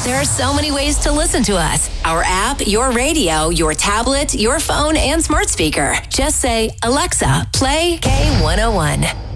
There are so many ways to listen to us. Our app, your radio, your tablet, your phone, and smart speaker. Just say, Alexa, play K101.